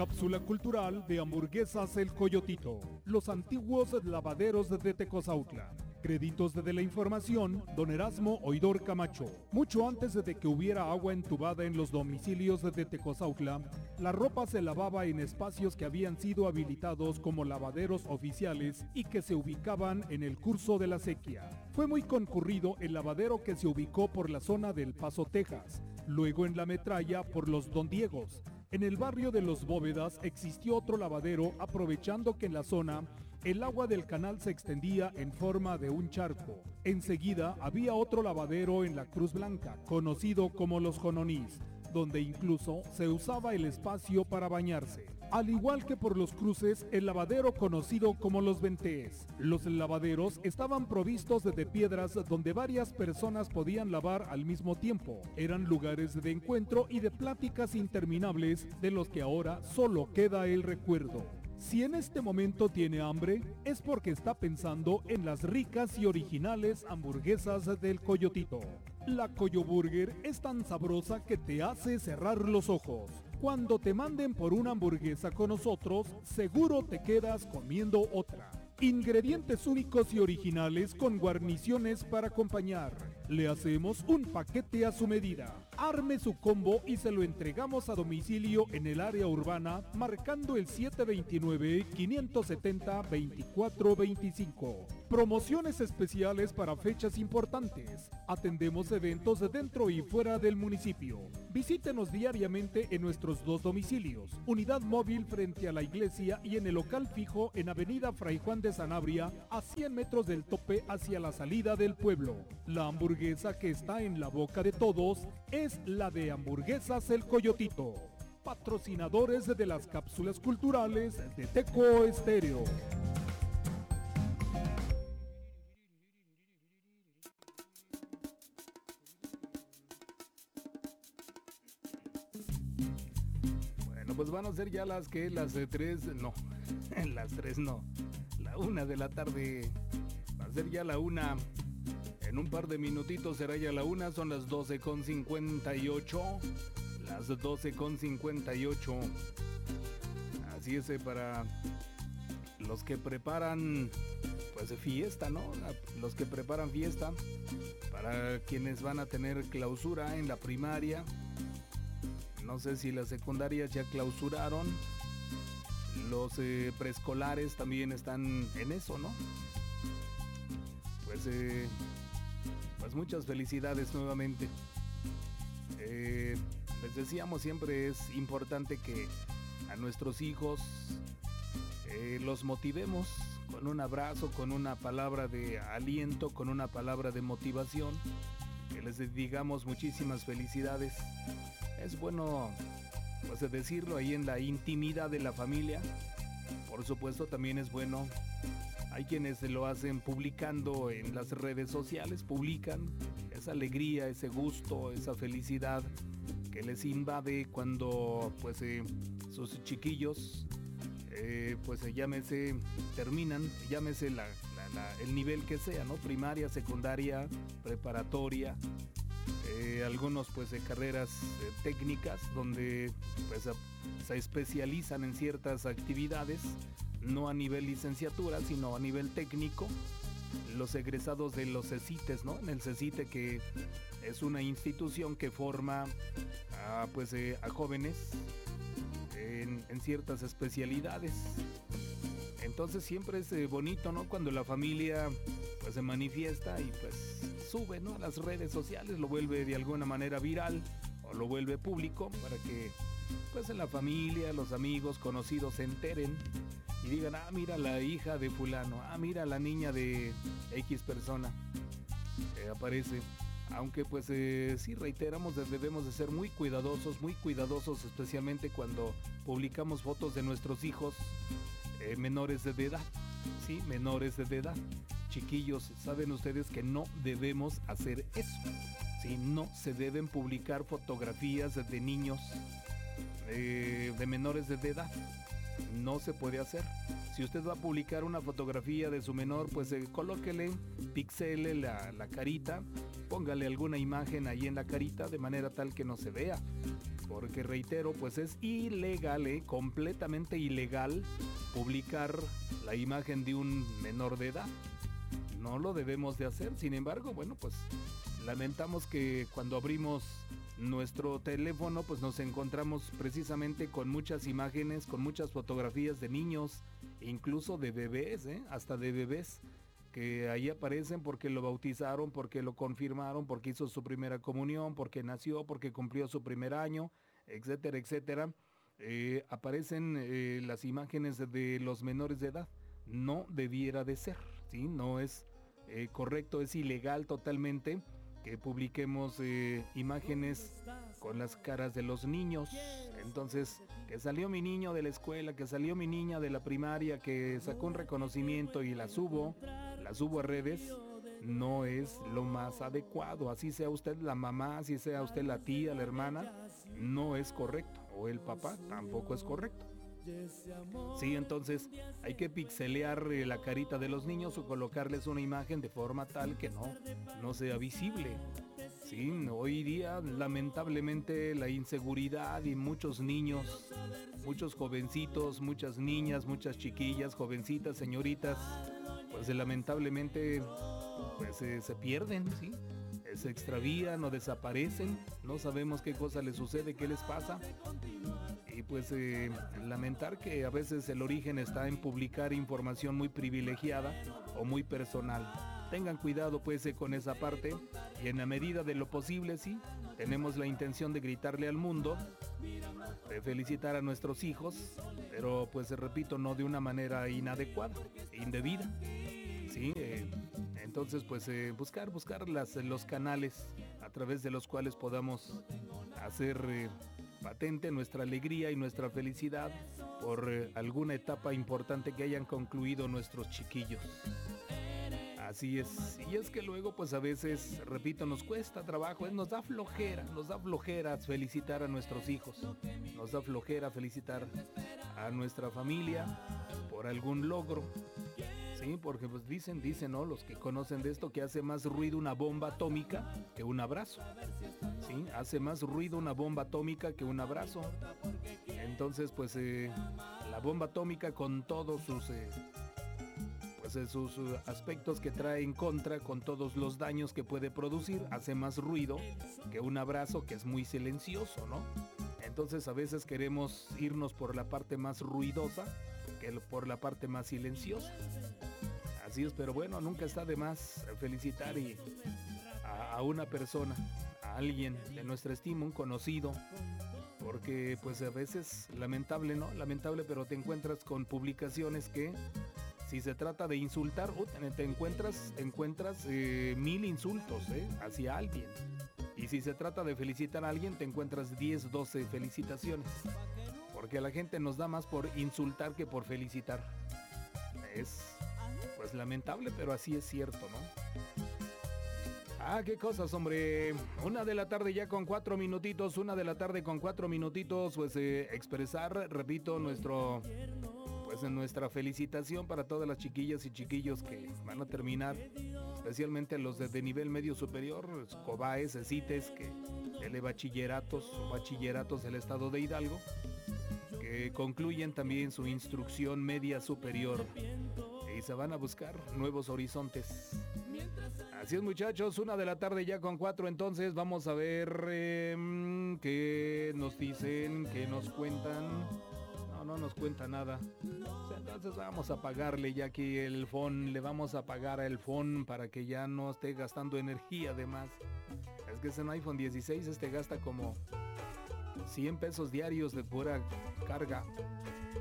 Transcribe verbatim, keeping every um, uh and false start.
cápsula cultural de Hamburguesas El Coyotito, los antiguos lavaderos de Tecozautla. Créditos de la información, don Erasmo Oidor Camacho. Mucho antes de que hubiera agua entubada en los domicilios de Tecozautla, la ropa se lavaba en espacios que habían sido habilitados como lavaderos oficiales y que se ubicaban en el curso de la sequía. Fue muy concurrido el lavadero que se ubicó por la zona del Paso, Texas, luego en la Metralla por los Don Diegos. En el barrio de Los Bóvedas existió otro lavadero, aprovechando que en la zona el agua del canal se extendía en forma de un charco. Enseguida había otro lavadero en la Cruz Blanca, conocido como Los Jononís, donde incluso se usaba el espacio para bañarse. Al igual que por los cruces, el lavadero conocido como Los Ventés. Los lavaderos estaban provistos de piedras donde varias personas podían lavar al mismo tiempo. Eran lugares de encuentro y de pláticas interminables de los que ahora solo queda el recuerdo. Si en este momento tiene hambre, es porque está pensando en las ricas y originales hamburguesas del Coyotito. La Coyo Burger es tan sabrosa que te hace cerrar los ojos. Cuando te manden por una hamburguesa con nosotros, seguro te quedas comiendo otra. Ingredientes únicos y originales con guarniciones para acompañar. Le hacemos un paquete a su medida. Arme su combo y se lo entregamos a domicilio en el área urbana marcando el siete dos nueve, cinco siete cero, dos cuatro dos cinco. Promociones especiales para fechas importantes. Atendemos eventos dentro y fuera del municipio. Visítenos diariamente en nuestros dos domicilios. Unidad móvil frente a la iglesia y en el local fijo en Avenida Fray Juan de Sanabria, a cien metros del tope hacia la salida del pueblo. La hamburguesa que está en la boca de todos es la de Hamburguesas El Coyotito. Patrocinadores de las cápsulas culturales de Teco Estéreo. Bueno, pues van a ser ya las que las de tres, no, las tres no, la una de la tarde, va a ser ya la una. En un par de minutitos será ya la una, son las doce con cincuenta y ocho. Las doce con cincuenta y ocho. Así es, eh, para los que preparan pues fiesta, ¿no? Los que preparan fiesta, para quienes van a tener clausura en la primaria. No sé si las secundarias ya clausuraron. Los eh, preescolares también están en eso, ¿no? Pues eh, Pues muchas felicidades nuevamente. Eh, les decíamos, siempre es importante que a nuestros hijos eh, los motivemos con un abrazo, con una palabra de aliento, con una palabra de motivación, que les digamos muchísimas felicidades. Es bueno pues decirlo ahí en la intimidad de la familia. Por supuesto, también es bueno. Hay quienes lo hacen publicando en las redes sociales, publican esa alegría, ese gusto, esa felicidad que les invade cuando pues eh, sus chiquillos, eh, pues eh, llámese, terminan, llámese la, la, la, el nivel que sea, ¿no? Primaria, secundaria, preparatoria, eh, algunos pues de carreras eh, técnicas donde pues se especializan en ciertas actividades. No a nivel licenciatura, sino a nivel técnico. Los egresados de los CECITES, ¿no? En el CECITE, que es una institución que forma a, pues, eh, a jóvenes en, en ciertas especialidades. Entonces siempre es eh, bonito, ¿no? Cuando la familia pues se manifiesta y pues sube, ¿no? A las redes sociales, lo vuelve de alguna manera viral o lo vuelve público para que pues en la familia, los amigos, conocidos se enteren y digan, ah, mira la hija de fulano, ah, mira la niña de X persona, eh, aparece. Aunque pues eh, sí reiteramos, debemos de ser muy cuidadosos, muy cuidadosos, especialmente cuando publicamos fotos de nuestros hijos eh, menores de edad, sí, menores de edad. Chiquillos, saben ustedes que no debemos hacer eso, sí, no se deben publicar fotografías de niños eh, de menores de edad. No se puede hacer. Si usted va a publicar una fotografía de su menor, pues eh, colóquele, pixele la, la carita, póngale alguna imagen ahí en la carita de manera tal que no se vea. porque reitero, pues es ilegal, ¿eh? Completamente ilegal publicar la imagen de un menor de edad. No lo debemos de hacer. Sin embargo, bueno, pues lamentamos que cuando abrimos nuestro teléfono, pues nos encontramos precisamente con muchas imágenes, con muchas fotografías de niños, incluso de bebés, ¿eh? Hasta de bebés, que ahí aparecen porque lo bautizaron, porque lo confirmaron, porque hizo su primera comunión, porque nació, porque cumplió su primer año, etcétera, etcétera. Eh, aparecen eh, las imágenes de los menores de edad. No debiera de ser, ¿sí? No es eh, correcto, es ilegal totalmente que publiquemos eh, imágenes con las caras de los niños. Entonces, que salió mi niño de la escuela, que salió mi niña de la primaria, que sacó un reconocimiento y la subo, la subo a redes, no es lo más adecuado. Así sea usted la mamá, así sea usted la tía, la hermana, no es correcto. O el papá, tampoco es correcto. Sí, entonces hay que pixelear eh, la carita de los niños o colocarles una imagen de forma tal que no, no sea visible. Sí, hoy día lamentablemente la inseguridad y muchos niños, muchos jovencitos, muchas niñas, muchas chiquillas, jovencitas, señoritas, pues eh, lamentablemente pues eh, se pierden, ¿sí? Eh, se extravían o desaparecen, no sabemos qué cosa les sucede, qué les pasa. Y pues eh, lamentar que a veces el origen está en publicar información muy privilegiada o muy personal. Tengan cuidado pues eh, con esa parte, y en la medida de lo posible, sí, tenemos la intención de gritarle al mundo, de felicitar a nuestros hijos, pero pues repito, no de una manera inadecuada, indebida, sí. Eh, entonces pues eh, buscar, buscar las, los canales a través de los cuales podamos hacer eh, patente nuestra alegría y nuestra felicidad por eh, alguna etapa importante que hayan concluido nuestros chiquillos. Así es, y es que luego pues a veces, repito, nos cuesta trabajo, nos da flojera, nos da flojera felicitar a nuestros hijos, nos da flojera felicitar a nuestra familia por algún logro, sí, porque pues dicen, dicen, ¿no? Los que conocen de esto, que hace más ruido una bomba atómica que un abrazo, sí, hace más ruido una bomba atómica que un abrazo. Entonces pues eh, la bomba atómica con todos sus... Eh, sus aspectos que trae en contra, con todos los daños que puede producir, hace más ruido que un abrazo que es muy silencioso, ¿no? Entonces a veces queremos irnos por la parte más ruidosa que por la parte más silenciosa. Así es, pero bueno, nunca está de más felicitar y a, a una persona, a alguien de nuestra estima, un conocido, porque pues a veces, lamentable, ¿no? Lamentable, pero te encuentras con publicaciones que si se trata de insultar, uh, te encuentras, encuentras eh, mil insultos eh, hacia alguien. Y si se trata de felicitar a alguien, te encuentras diez, doce felicitaciones. Porque a la gente nos da más por insultar que por felicitar. Es, pues, lamentable, pero así es cierto, ¿no? Ah, qué cosas, hombre. Una de la tarde ya con cuatro minutitos, una de la tarde con cuatro minutitos, pues eh, expresar, repito, nuestro... pues en nuestra felicitación para todas las chiquillas y chiquillos que van a terminar, especialmente los de, de nivel medio superior, COBAES, CITES, que telebachilleratos o bachilleratos del estado de Hidalgo, que concluyen también su instrucción media superior y se van a buscar nuevos horizontes. Así es, muchachos, una de la tarde ya con cuatro, entonces vamos a ver eh, qué nos dicen, qué nos cuentan. No nos cuenta nada. Entonces vamos a pagarle ya que el phone, le vamos a pagar al phone para que ya no esté gastando energía de más. Es que ese iPhone dieciséis este gasta como cien pesos diarios de pura carga.